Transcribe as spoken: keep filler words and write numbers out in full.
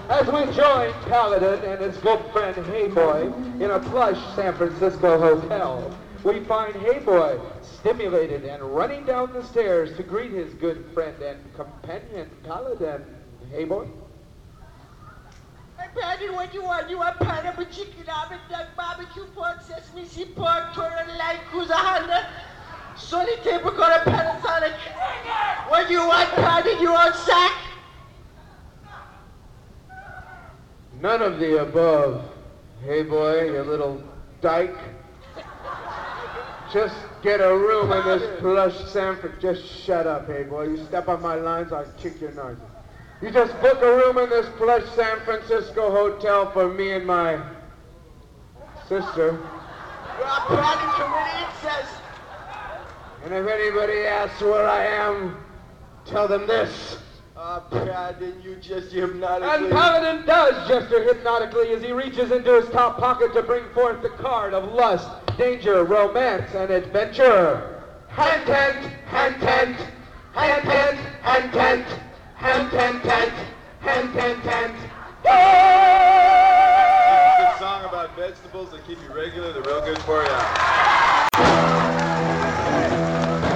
As we join Paladin and his good friend Hey Boy in a plush San Francisco hotel, we find Hey Boy stimulated and running down the stairs to greet his good friend and companion Paladin. Hey Boy? Hey Paladin, what do you want? You want pineapple chicken, almond duck, barbecue pork, sesame seed pork, Toyota Land Cruiser Honda, Sony table cord, Panasonic. What do you want, Paladin? You want sack? None of the above. Hey Boy, you little dyke. Just get a room in this plush San Francisco. Just shut up, Hey Boy. You step on my lines, I'll kick your nose. You just book a room in this plush San Francisco hotel for me and my sister. Well, Paladin committee, it says. And if anybody asks where I am, tell them this. Uh, Paladin, you just hypnotically... And Paladin does gesture hypnotically as he reaches into his top pocket to bring forth the card of lust, danger, romance, and adventure. Hand tent, hand tent, hand tent, hand tent, hand tent, tent, hand tent, tent. It's a good song about vegetables that keep you regular. They're real good for you.